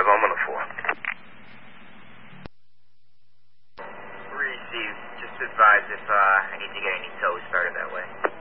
I'm on the 4. Received. Just advise if I need to get any tows started that way.